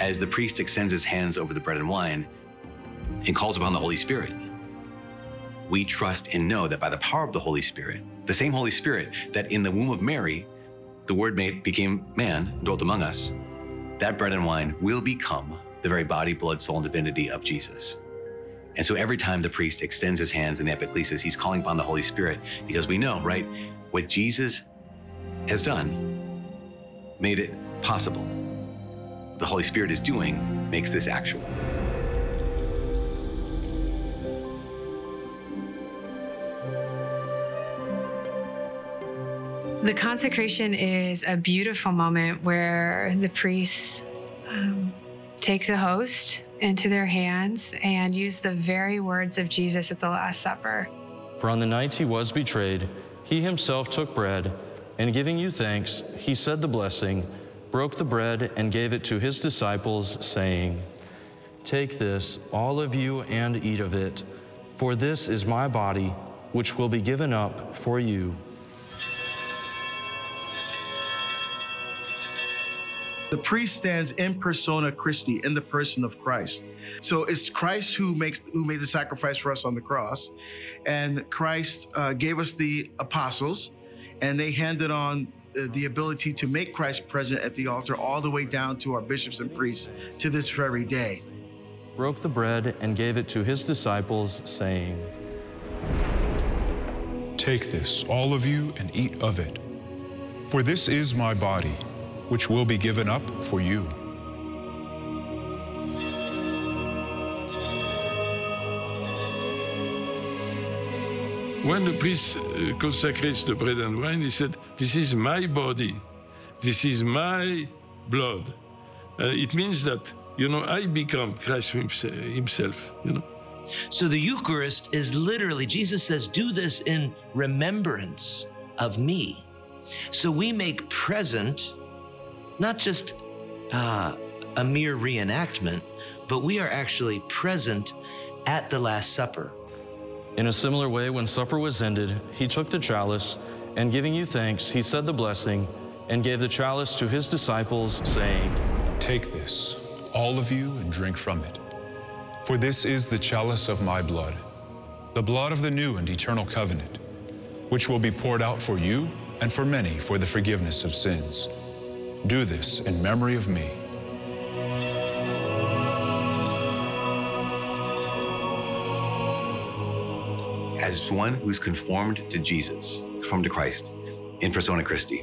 as the priest extends his hands over the bread and wine and calls upon the Holy Spirit, we trust and know that by the power of the Holy Spirit, the same Holy Spirit that in the womb of Mary, the Word became man and dwelt among us, that bread and wine will become the very body, blood, soul, and divinity of Jesus. And so every time the priest extends his hands in the epiclesis, he's calling upon the Holy Spirit, because we know, right, what Jesus has done made it possible. What the Holy Spirit is doing makes this actual. The consecration is a beautiful moment where the priests take the host into their hands and use the very words of Jesus at the Last Supper. For on the night he was betrayed, he himself took bread, and giving you thanks, he said the blessing, broke the bread, and gave it to his disciples, saying, "Take this, all of you, and eat of it, for this is my body, which will be given up for you." The priest stands in persona Christi, in the person of Christ. So it's Christ who made the sacrifice for us on the cross, and Christ gave us the apostles, and they handed on the ability to make Christ present at the altar all the way down to our bishops and priests to this very day. Broke the bread and gave it to his disciples, saying, "Take this, all of you, and eat of it, for this is my body, which will be given up for you." When the priest consecrates the bread and wine, he said, "This is my body, this is my blood." It means that, I become Christ himself, So the Eucharist is literally, Jesus says, do this in remembrance of me. So we make present not just a mere reenactment, but we are actually present at the Last Supper. In a similar way, when supper was ended, he took the chalice, and giving you thanks, he said the blessing, and gave the chalice to his disciples, saying, "Take this, all of you, and drink from it. For this is the chalice of my blood, the blood of the new and eternal covenant, which will be poured out for you and for many for the forgiveness of sins. Do this in memory of me." As one who's conformed to Jesus, conformed to Christ, in persona Christi,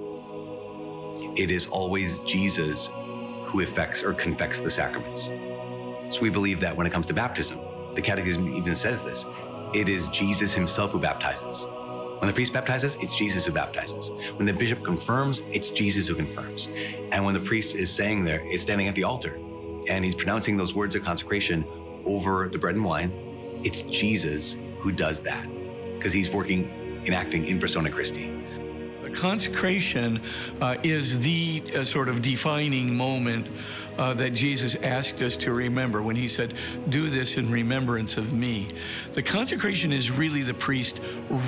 it is always Jesus who effects or confects the sacraments. So we believe that when it comes to baptism, the Catechism even says this, it is Jesus himself who baptizes. When the priest baptizes, it's Jesus who baptizes. When the bishop confirms, it's Jesus who confirms. And when the priest is standing at the altar, and he's pronouncing those words of consecration over the bread and wine, it's Jesus who does that, because he's enacting in persona Christi. The consecration is the sort of defining moment that Jesus asked us to remember when he said, "Do this in remembrance of me." The consecration is really the priest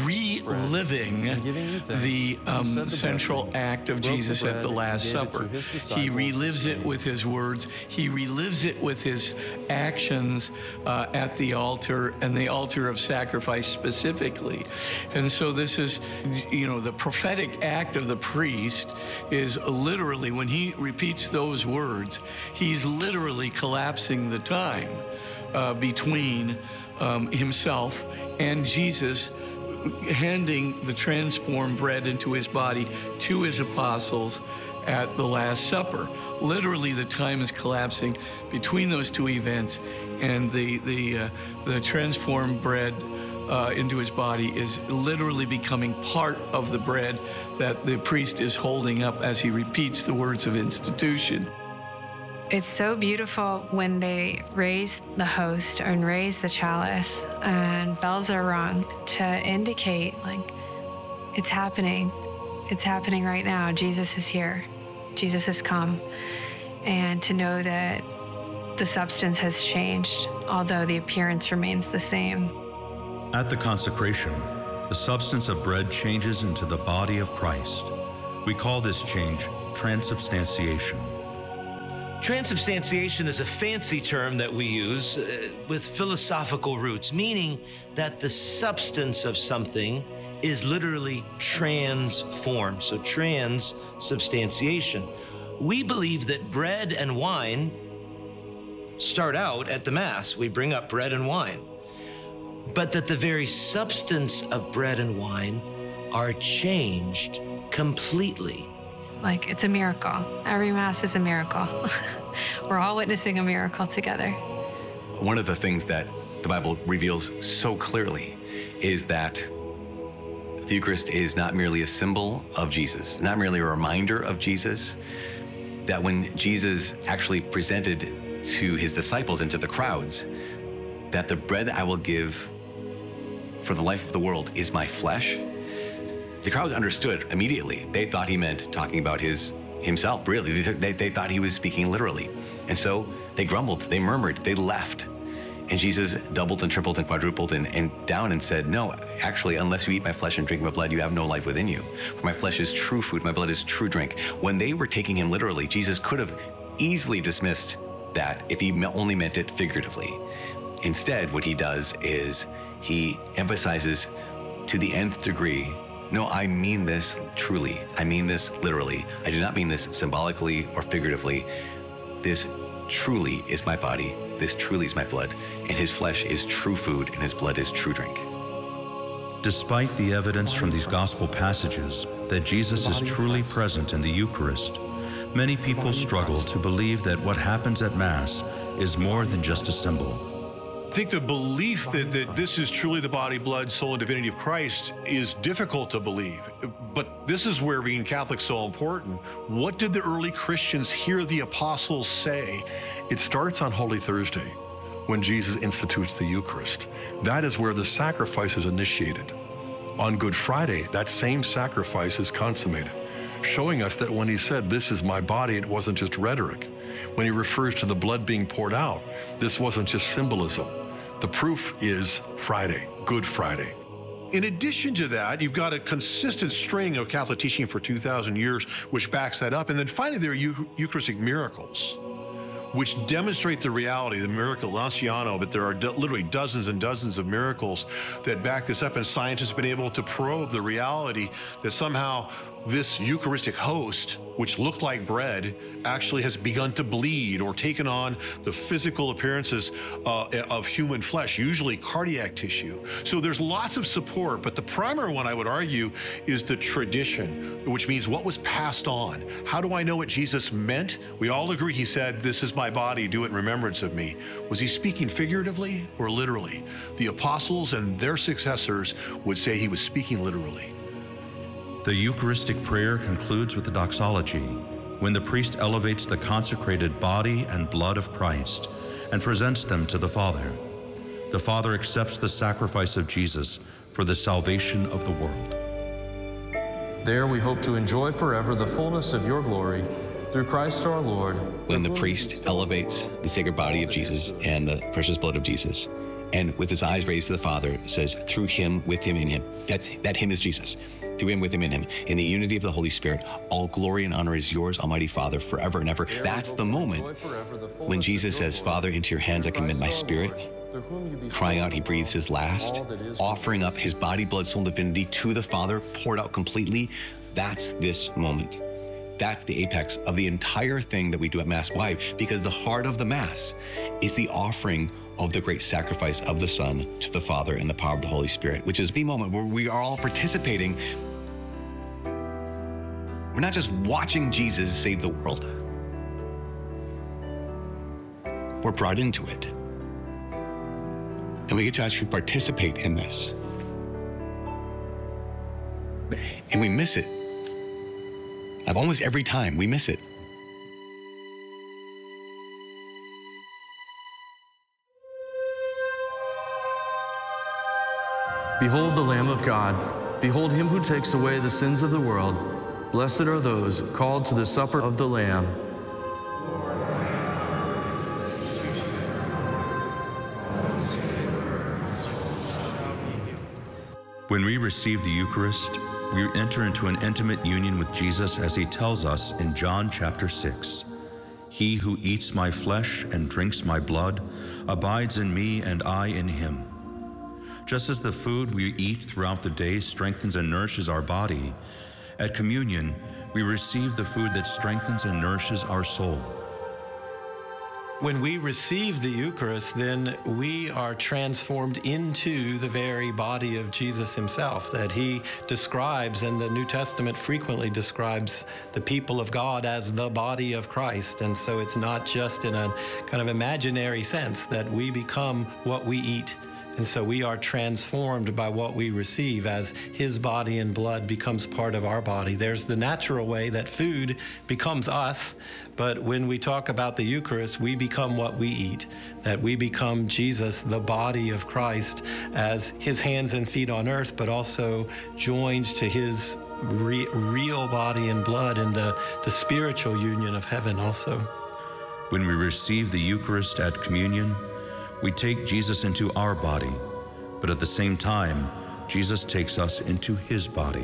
reliving the central act of Jesus at the Last Supper. He relives it with his words. He relives it with his actions at the altar, and the altar of sacrifice specifically. And so this is, the prophetic act of the priest is literally, when he repeats those words, he's literally collapsing the time between himself and Jesus handing the transformed bread into his body to his apostles at the Last Supper. Literally, the time is collapsing between those two events, and the transformed bread into his body is literally becoming part of the bread that the priest is holding up as he repeats the words of institution. It's so beautiful when they raise the host and raise the chalice and bells are rung to indicate, it's happening. It's happening right now. Jesus is here. Jesus has come. And to know that the substance has changed, although the appearance remains the same. At the consecration, the substance of bread changes into the body of Christ. We call this change transubstantiation. Transubstantiation is a fancy term that we use with philosophical roots, meaning that the substance of something is literally transformed. So transubstantiation. We believe that bread and wine start out at the Mass. We bring up bread and wine. But that the very substance of bread and wine are changed completely. Like, it's a miracle. Every Mass is a miracle. We're all witnessing a miracle together. One of the things that the Bible reveals so clearly is that the Eucharist is not merely a symbol of Jesus, not merely a reminder of Jesus, that when Jesus actually presented to his disciples and to the crowds that the bread I will give for the life of the world is my flesh, the crowds understood immediately. They thought he meant talking about himself, really. They thought he was speaking literally. And so they grumbled, they murmured, they left. And Jesus doubled and tripled and quadrupled and down and said, no, actually, unless you eat my flesh and drink my blood, you have no life within you. For my flesh is true food, my blood is true drink. When they were taking him literally, Jesus could have easily dismissed that if he only meant it figuratively. Instead, what he does is he emphasizes to the nth degree, no, I mean this truly. I mean this literally. I do not mean this symbolically or figuratively. This truly is my body. This truly is my blood. And his flesh is true food and his blood is true drink. Despite the evidence from these gospel passages that Jesus is truly present in the Eucharist, many people struggle to believe that what happens at Mass is more than just a symbol. I think the belief that this is truly the body, blood, soul, and divinity of Christ is difficult to believe. But this is where being Catholic is so important. What did the early Christians hear the apostles say? It starts on Holy Thursday when Jesus institutes the Eucharist. That is where the sacrifice is initiated. On Good Friday, that same sacrifice is consummated, showing us that when he said, "This is my body," it wasn't just rhetoric. When he refers to the blood being poured out, this wasn't just symbolism. The proof is Friday, Good Friday. In addition to that, you've got a consistent string of Catholic teaching for 2,000 years, which backs that up. And then finally, there are Eucharistic miracles, which demonstrate the reality, the miracle Lanciano, but there are literally dozens and dozens of miracles that back this up, and scientists have been able to probe the reality that somehow this Eucharistic host, which looked like bread, actually has begun to bleed or taken on the physical appearances of human flesh, usually cardiac tissue. So there's lots of support, but the primary one I would argue is the tradition, which means what was passed on. How do I know what Jesus meant? We all agree he said, "This is my body, do it in remembrance of me." Was he speaking figuratively or literally? The apostles and their successors would say he was speaking literally. The Eucharistic prayer concludes with the doxology, when the priest elevates the consecrated body and blood of Christ and presents them to the Father. The Father accepts the sacrifice of Jesus for the salvation of the world. There we hope to enjoy forever the fullness of your glory, through Christ our Lord. When the priest elevates the sacred body of Jesus and the precious blood of Jesus, and with his eyes raised to the Father, says, through him, with him, in him. That him is Jesus. Through him, with him, in him. In the unity of the Holy Spirit, all glory and honor is yours, Almighty Father, forever and ever. That's the moment when Jesus says, Father, into your hands I commit my spirit. Crying out, he breathes his last, offering up his body, blood, soul, and divinity to the Father, poured out completely. That's this moment. That's the apex of the entire thing that we do at Mass. Why? Because the heart of the Mass is the offering of the great sacrifice of the Son to the Father in the power of the Holy Spirit, which is the moment where we are all participating. We're not just watching Jesus save the world. We're brought into it. And we get to actually participate in this. And we miss it. Like almost every time, we miss it. Behold the Lamb of God. Behold him who takes away the sins of the world. Blessed are those called to the supper of the Lamb. When we receive the Eucharist, we enter into an intimate union with Jesus as he tells us in John chapter 6. He who eats my flesh and drinks my blood abides in me and I in him. Just as the food we eat throughout the day strengthens and nourishes our body, at communion we receive the food that strengthens and nourishes our soul. When we receive the Eucharist, then we are transformed into the very body of Jesus himself that he describes, and the New Testament frequently describes the people of God as the body of Christ. And so it's not just in a kind of imaginary sense that we become what we eat. And so we are transformed by what we receive as his body and blood becomes part of our body. There's the natural way that food becomes us, but when we talk about the Eucharist, we become what we eat, that we become Jesus, the body of Christ, as his hands and feet on earth, but also joined to his real body and blood in the spiritual union of heaven also. When we receive the Eucharist at communion, we take Jesus into our body, but at the same time, Jesus takes us into his body.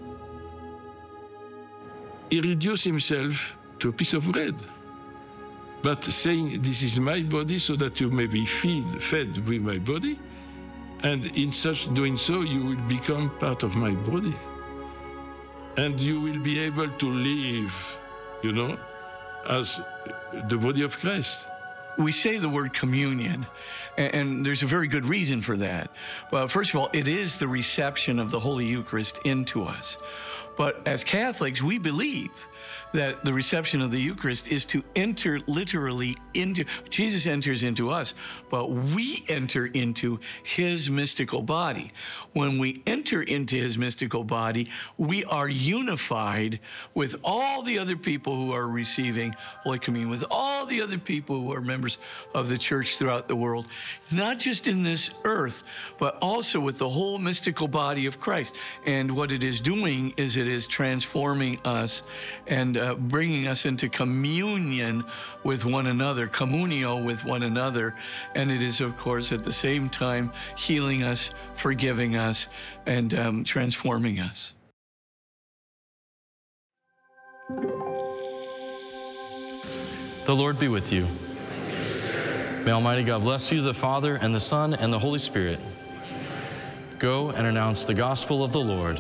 He reduced himself to a piece of bread, but saying, this is my body so that you may be fed with my body, and in such doing so, you will become part of my body. And you will be able to live, as the body of Christ. We say the word communion, and there's a very good reason for that. Well, first of all, it is the reception of the Holy Eucharist into us. But as Catholics, we believe that the reception of the Eucharist is to enter literally into, Jesus enters into us, but we enter into his mystical body. When we enter into his mystical body, we are unified with all the other people who are receiving Holy Communion, with all the other people who are members of the church throughout the world, not just in this earth, but also with the whole mystical body of Christ. And what it is doing is it is transforming us and bringing us into communion with one another, communio with one another. And it is, of course, at the same time healing us, forgiving us, and transforming us. The Lord be with you. May Almighty God bless you, the Father, and the Son, and the Holy Spirit. Go and announce the gospel of the Lord.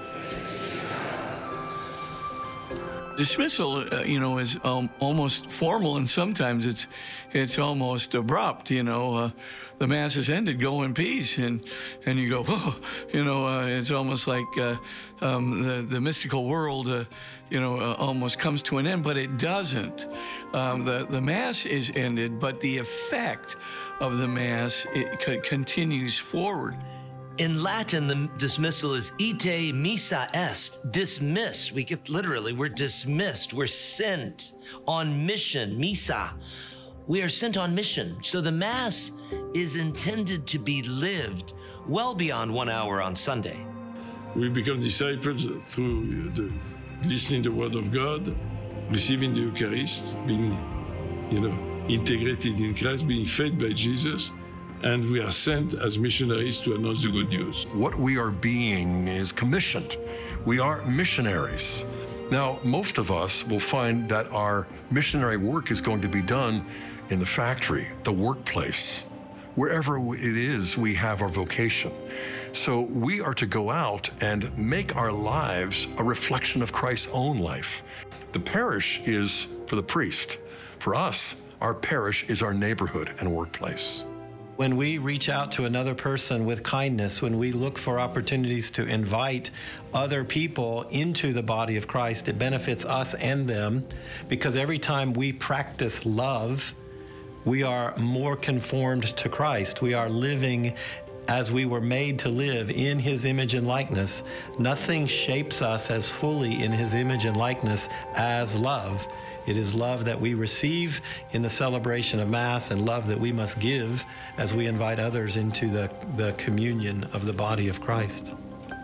Dismissal, is almost formal, and sometimes it's almost abrupt. The Mass is ended. Go in peace, and you go, oh, it's almost like the mystical world, almost comes to an end, but it doesn't. The Mass is ended, but the effect of the Mass continues forward. In Latin, the dismissal is ite missa est, dismissed. We're dismissed. We're sent on mission, missa. We are sent on mission. So the Mass is intended to be lived well beyond 1 hour on Sunday. We become disciples through listening the Word of God, receiving the Eucharist, being, integrated in Christ, being fed by Jesus. And we are sent as missionaries to announce the good news. What we are being is commissioned. We are missionaries. Now, most of us will find that our missionary work is going to be done in the factory, the workplace. Wherever it is, we have our vocation. So we are to go out and make our lives a reflection of Christ's own life. The parish is for the priest. For us, our parish is our neighborhood and workplace. When we reach out to another person with kindness, when we look for opportunities to invite other people into the body of Christ, it benefits us and them, because every time we practice love, we are more conformed to Christ. We are living as we were made to live in his image and likeness. Nothing shapes us as fully in his image and likeness as love. It is love that we receive in the celebration of Mass, and love that we must give as we invite others into the communion of the body of Christ.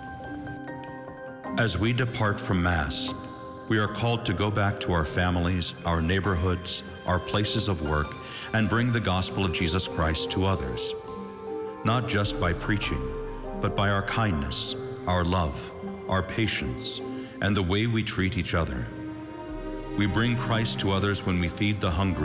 As we depart from Mass, we are called to go back to our families, our neighborhoods, our places of work, and bring the gospel of Jesus Christ to others. Not just by preaching, but by our kindness, our love, our patience, and the way we treat each other. We bring Christ to others when we feed the hungry